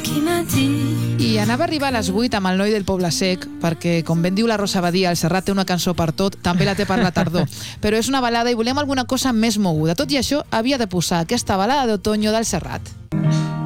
I anava a arribar a les 8 amb el noi del Poble Sec, perquè, com ben diu la Rosa Badia, el Serrat té una cançó per tot, també la té per la tardor. Però és una balada i volem alguna cosa més moguda. Tot i això, havia de posar aquesta balada d'otoño del Serrat.